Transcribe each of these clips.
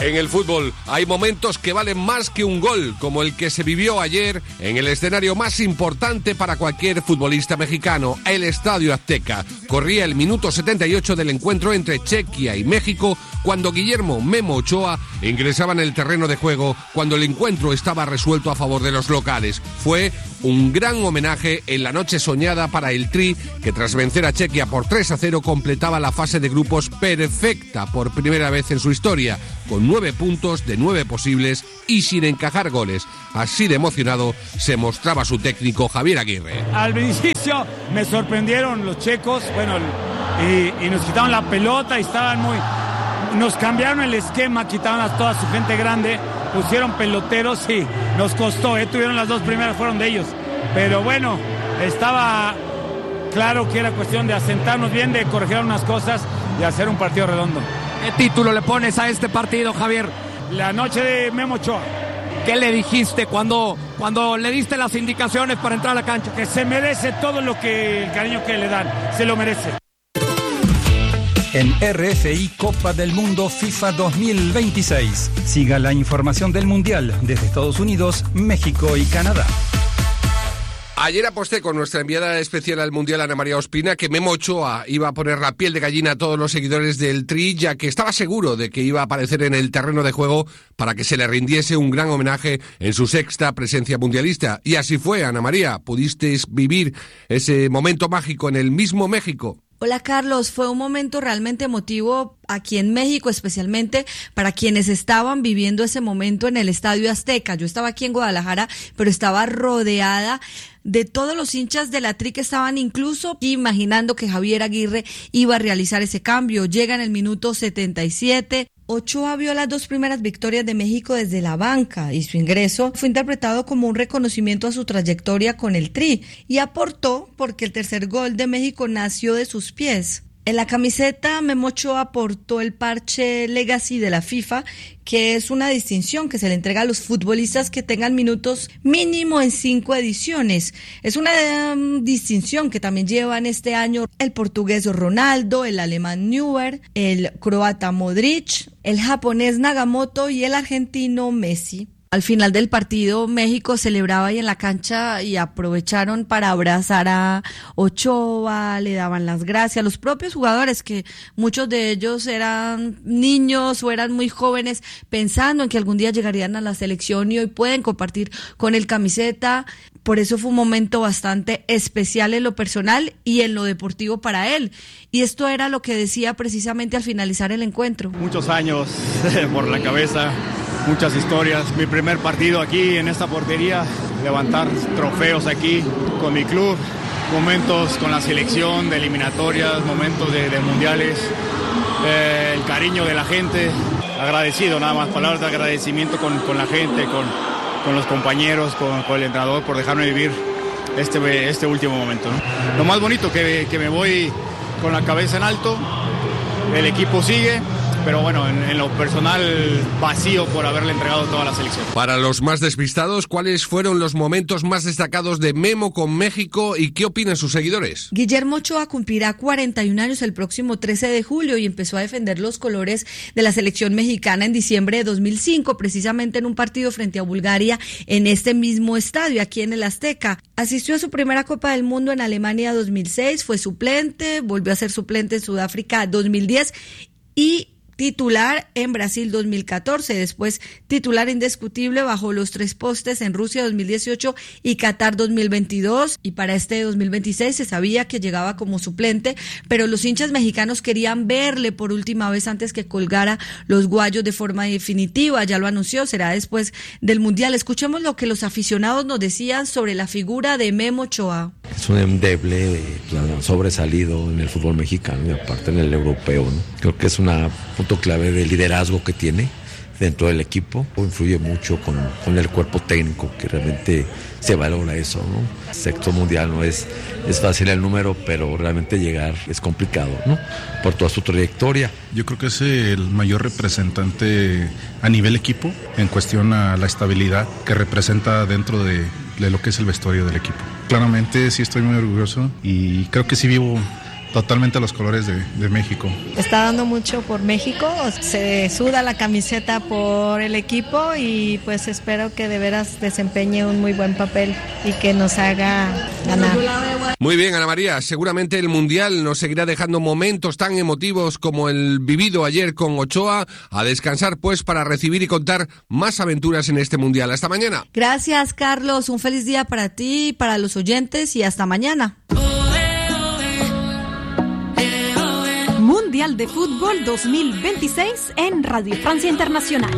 En el fútbol hay momentos que valen más que un gol, como el que se vivió ayer en el escenario más importante para cualquier futbolista mexicano, el Estadio Azteca. Corría el minuto 78 del encuentro entre Chequia y México, cuando Guillermo Memo Ochoa ingresaba en el terreno de juego, cuando el encuentro estaba resuelto a favor de los locales. Fue un gran homenaje en la noche soñada para el Tri, que tras vencer a Chequia por 3-0 completaba la fase de grupos perfecta por primera vez en su historia, con 9 puntos de 9 posibles y sin encajar goles. Así de emocionado se mostraba su técnico Javier Aguirre. Al principio me sorprendieron los checos, y nos quitaron la pelota y nos cambiaron el esquema, quitaron a toda su gente grande, pusieron peloteros y nos costó, tuvieron las 2 primeras, fueron de ellos. Pero bueno, estaba claro que era cuestión de asentarnos bien, de corregir unas cosas y hacer un partido redondo. ¿Qué título le pones a este partido, Javier? La noche de Memo Ochoa. ¿Qué le dijiste cuando le diste las indicaciones para entrar a la cancha? Que se merece todo el cariño que le dan, se lo merece. En RFI Copa del Mundo FIFA 2026. Siga la información del Mundial desde Estados Unidos, México y Canadá. Ayer aposté con nuestra enviada especial al Mundial, Ana María Ospina, que Memo Ochoa iba a poner la piel de gallina a todos los seguidores del Tri, ya que estaba seguro de que iba a aparecer en el terreno de juego para que se le rindiese un gran homenaje en su 6ª presencia mundialista. Y así fue, Ana María. ¿Pudisteis vivir ese momento mágico en el mismo México? Hola Carlos, fue un momento realmente emotivo aquí en México, especialmente para quienes estaban viviendo ese momento en el Estadio Azteca. Yo estaba aquí en Guadalajara, pero estaba rodeada de todos los hinchas de la Tri que estaban incluso imaginando que Javier Aguirre iba a realizar ese cambio. Llega en el minuto 77. Ochoa vio las 2 primeras victorias de México desde la banca y su ingreso fue interpretado como un reconocimiento a su trayectoria con el Tri y aportó porque el tercer gol de México nació de sus pies. En la camiseta, Memo Ochoa aportó el parche Legacy de la FIFA, que es una distinción que se le entrega a los futbolistas que tengan minutos mínimo en 5 ediciones. Es una distinción que también llevan este año el portugués Ronaldo, el alemán Neuer, el croata Modric, el japonés Nagamoto y el argentino Messi. Al final del partido, México celebraba ahí en la cancha y aprovecharon para abrazar a Ochoa, le daban las gracias. Los propios jugadores, que muchos de ellos eran niños o eran muy jóvenes, pensando en que algún día llegarían a la selección y hoy pueden compartir con el camiseta. Por eso fue un momento bastante especial en lo personal y en lo deportivo para él. Y esto era lo que decía precisamente al finalizar el encuentro. Muchos años por la cabeza, muchas historias. Mi primer partido aquí en esta portería, levantar trofeos aquí con mi club, momentos con la selección de eliminatorias, momentos de mundiales, el cariño de la gente, agradecido nada más, palabras de agradecimiento con la gente, con los compañeros, con el entrenador por dejarme vivir este último momento, ¿no? Lo más bonito que me voy con la cabeza en alto, el equipo sigue, pero bueno, en lo personal vacío por haberle entregado toda la selección. Para los más despistados, ¿cuáles fueron los momentos más destacados de Memo con México y qué opinan sus seguidores? Guillermo Ochoa cumplirá 41 años el próximo 13 de julio y empezó a defender los colores de la selección mexicana en diciembre de 2005, precisamente en un partido frente a Bulgaria en este mismo estadio, aquí en el Azteca. Asistió a su primera Copa del Mundo en Alemania 2006, fue suplente, volvió a ser suplente en Sudáfrica 2010 y titular en Brasil 2014, después titular indiscutible bajo los 3 postes en Rusia 2018 y Qatar 2022, y para este 2026 se sabía que llegaba como suplente, pero los hinchas mexicanos querían verle por última vez antes que colgara los guayos de forma definitiva. Ya lo anunció, será después del Mundial. Escuchemos lo que los aficionados nos decían sobre la figura de Memo Ochoa. Es un endeble, sobresalido en el fútbol mexicano y aparte en el europeo, ¿no? Creo que es una punto clave de liderazgo que tiene dentro del equipo. Influye mucho con el cuerpo técnico, que realmente se valora eso, ¿no? Sexto mundial no es fácil el número, pero realmente llegar es complicado, ¿no? Por toda su trayectoria. Yo creo que es el mayor representante a nivel equipo en cuestión a la estabilidad que representa dentro de lo que es el vestuario del equipo. Claramente sí estoy muy orgulloso y creo que sí vivo totalmente los colores de México. Está dando mucho por México, se suda la camiseta por el equipo y pues espero que de veras desempeñe un muy buen papel y que nos haga ganar. Muy bien, Ana María, seguramente el Mundial nos seguirá dejando momentos tan emotivos como el vivido ayer con Ochoa. A descansar pues para recibir y contar más aventuras en este Mundial. Hasta mañana. Gracias, Carlos, un feliz día para ti, para los oyentes y hasta mañana. Mundial de Fútbol 2026 en Radio Francia Internacional.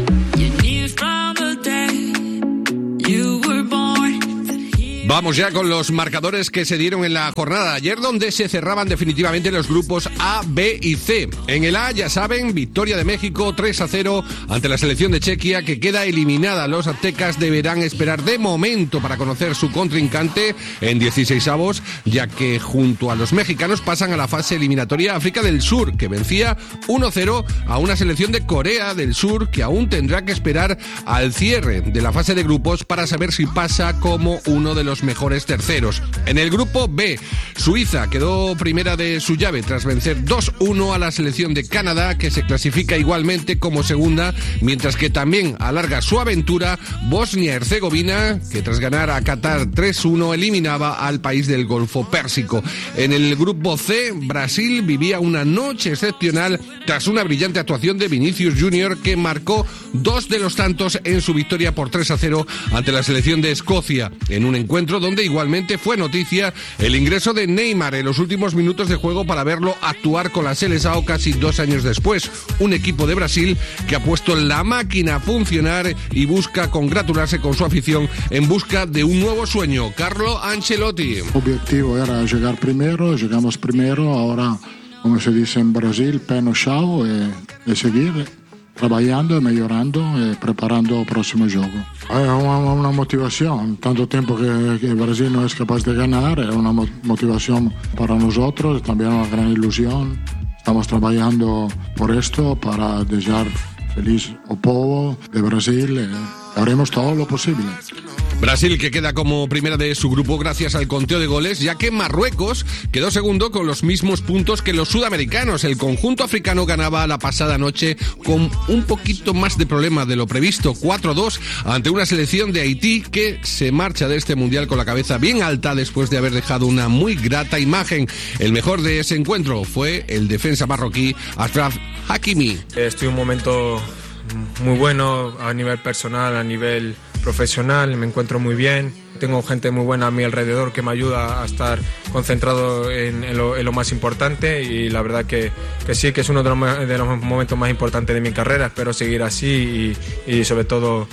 Vamos ya con los marcadores que se dieron en la jornada de ayer, donde se cerraban definitivamente los grupos A, B y C. En el A, ya saben, victoria de México 3-0 ante la selección de Chequia, que queda eliminada. Los aztecas deberán esperar de momento para conocer su contrincante en 16avos, ya que junto a los mexicanos pasan a la fase eliminatoria África del Sur, que vencía 1-0 a una selección de Corea del Sur, que aún tendrá que esperar al cierre de la fase de grupos para saber si pasa como uno de los mejores terceros. En el grupo B, Suiza quedó primera de su llave tras vencer 2-1 a la selección de Canadá, que se clasifica igualmente como segunda, mientras que también alarga su aventura Bosnia-Herzegovina, que tras ganar a Qatar 3-1 eliminaba al país del Golfo Pérsico. En el grupo C, Brasil vivía una noche excepcional tras una brillante actuación de Vinicius Junior, que marcó 2 de los tantos en su victoria por 3-0 ante la selección de Escocia, en un encuentro donde igualmente fue noticia el ingreso de Neymar en los últimos minutos de juego para verlo actuar con la Seleção casi 2 años después. Un equipo de Brasil que ha puesto la máquina a funcionar y busca congratularse con su afición en busca de un nuevo sueño. Carlo Ancelotti. El objetivo era llegar primero, llegamos primero, ahora, como se dice en Brasil, pé no chão y seguir trabajando y mejorando y preparando el próximo juego. Es una motivación, tanto tiempo que Brasil no es capaz de ganar, es una motivación para nosotros, también una gran ilusión. Estamos trabajando por esto para desear feliz al pueblo de Brasil. Haremos todo lo posible. Brasil, que queda como primera de su grupo gracias al conteo de goles, ya que Marruecos quedó segundo con los mismos puntos que los sudamericanos. El conjunto africano ganaba la pasada noche con un poquito más de problema de lo previsto, 4-2 ante una selección de Haití que se marcha de este mundial con la cabeza bien alta después de haber dejado una muy grata imagen. El mejor de ese encuentro fue el defensa marroquí Achraf Hakimi. Estoy en un momento muy bueno a nivel personal, a nivel profesional, me encuentro muy bien, tengo gente muy buena a mi alrededor que me ayuda a estar concentrado en lo más importante, y la verdad que sí, que es uno de los momentos más importantes de mi carrera. Espero seguir así y sobre todo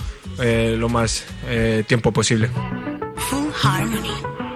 lo más tiempo posible. Full Harmony.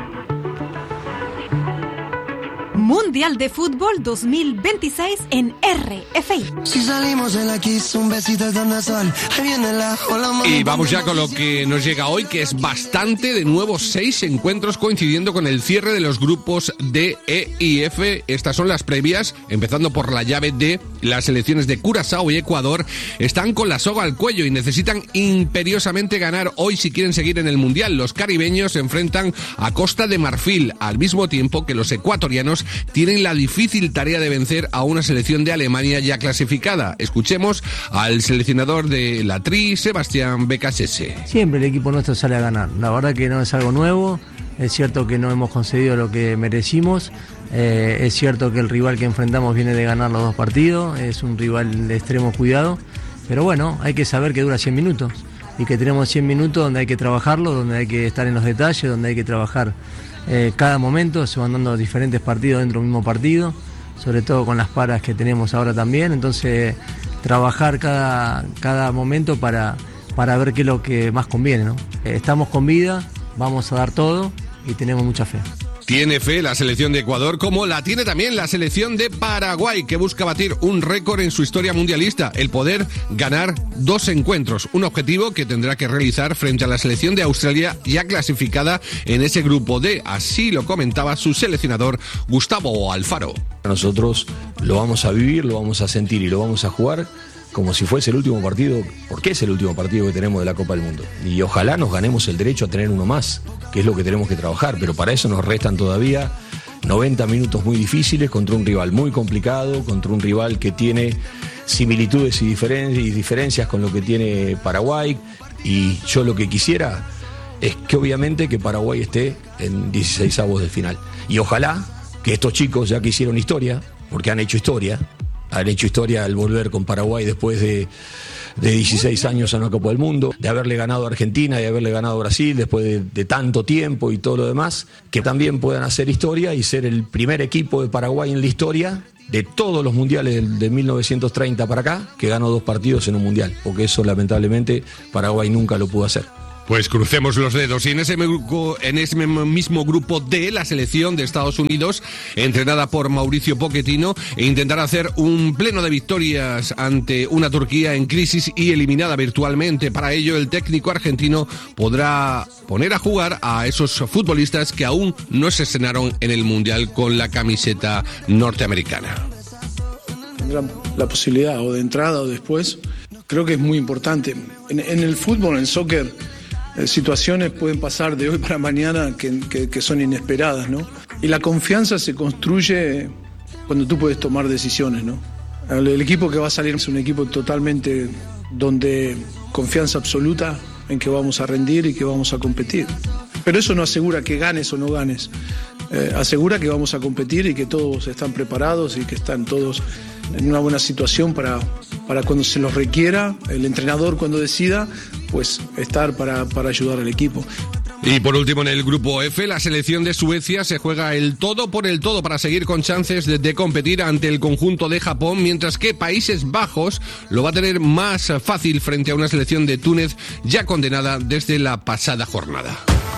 Mundial de Fútbol 2026 en RFI. Si salimos de la Kiss, un besito dando sol. Ahí viene la ola. Y vamos ya con lo que nos llega hoy, que es bastante. De nuevo 6 encuentros coincidiendo con el cierre de los grupos D, E y F. Estas son las previas, empezando por la llave D. Las selecciones de Curazao y Ecuador están con la soga al cuello y necesitan imperiosamente ganar hoy si quieren seguir en el Mundial. Los caribeños se enfrentan a Costa de Marfil, al mismo tiempo que los ecuatorianos tienen la difícil tarea de vencer a una selección de Alemania ya clasificada. Escuchemos al seleccionador de la Tri, Sebastián Becasese. Siempre el equipo nuestro sale a ganar. La verdad que no es algo nuevo. Es cierto que no hemos concedido lo que merecimos. Es cierto que el rival que enfrentamos viene de ganar los 2 partidos. Es un rival de extremo cuidado. Pero bueno, hay que saber que dura 100 minutos. Y que tenemos 100 minutos donde hay que trabajarlo, donde hay que estar en los detalles, donde hay que trabajar cada momento. Se van dando diferentes partidos dentro del mismo partido, sobre todo con las paras que tenemos ahora también. Entonces, trabajar cada momento para ver qué es lo que más conviene, ¿no? Estamos con vida, vamos a dar todo y tenemos mucha fe. Tiene fe la selección de Ecuador, como la tiene también la selección de Paraguay, que busca batir un récord en su historia mundialista, el poder ganar 2 encuentros, un objetivo que tendrá que realizar frente a la selección de Australia ya clasificada en ese grupo D. Así lo comentaba su seleccionador Gustavo Alfaro. Nosotros lo vamos a vivir, lo vamos a sentir y lo vamos a jugar como si fuese el último partido, porque es el último partido que tenemos de la Copa del Mundo. Y ojalá nos ganemos el derecho a tener uno más, que es lo que tenemos que trabajar, pero para eso nos restan todavía 90 minutos muy difíciles contra un rival muy complicado, contra un rival que tiene similitudes y diferencias con lo que tiene Paraguay. Y yo lo que quisiera es que obviamente que Paraguay esté en 16avos de final. Y ojalá que estos chicos, ya que hicieron historia, porque han hecho historia al volver con Paraguay después de 16 años a una Copa del Mundo, de haberle ganado a Argentina y haberle ganado a Brasil después de tanto tiempo y todo lo demás, que también puedan hacer historia y ser el primer equipo de Paraguay en la historia de todos los mundiales de 1930 para acá, que ganó 2 partidos en un mundial, porque eso lamentablemente Paraguay nunca lo pudo hacer. Pues crucemos los dedos. Y en ese mismo grupo D, la selección de Estados Unidos, entrenada por Mauricio Pochettino, intentará hacer un pleno de victorias ante una Turquía en crisis y eliminada virtualmente. Para ello, el técnico argentino podrá poner a jugar a esos futbolistas que aún no se estrenaron en el Mundial con la camiseta norteamericana. Tendrán la posibilidad o de entrada o después. Creo que es muy importante. En el fútbol, en el soccer, situaciones pueden pasar de hoy para mañana que son inesperadas, ¿no? Y la confianza se construye cuando tú puedes tomar decisiones, ¿no? El equipo que va a salir es un equipo totalmente donde confianza absoluta en que vamos a rendir y que vamos a competir. Pero eso no asegura que ganes o no ganes. Asegura que vamos a competir y que todos están preparados y que están todos en una buena situación para cuando se los requiera, el entrenador cuando decida, pues estar para ayudar al equipo. Y por último, en el grupo F, la selección de Suecia se juega el todo por el todo para seguir con chances de competir ante el conjunto de Japón, mientras que Países Bajos lo va a tener más fácil frente a una selección de Túnez ya condenada desde la pasada jornada.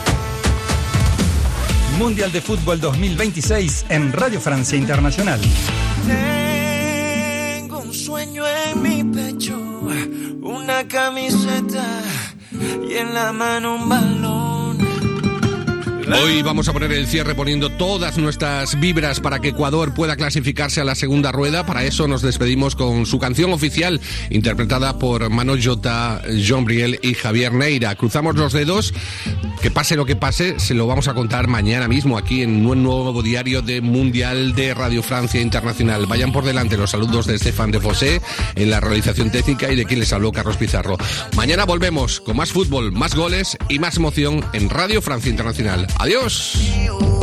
Mundial de Fútbol 2026 en Radio Francia Internacional. Tengo un sueño en mi pecho, una camiseta y en la mano un balón. Hoy vamos a poner el cierre poniendo todas nuestras vibras para que Ecuador pueda clasificarse a la segunda rueda. Para eso nos despedimos con su canción oficial, interpretada por Mano Jota, Jean Briel y Javier Neira. Cruzamos los dedos, que pase lo que pase, se lo vamos a contar mañana mismo aquí en un nuevo diario de Mundial de Radio Francia Internacional. Vayan por delante los saludos de Stéphane Defosé en la realización técnica y de quien les habló, Carlos Pizarro. Mañana volvemos con más fútbol, más goles y más emoción en Radio Francia Internacional. ¡Adiós!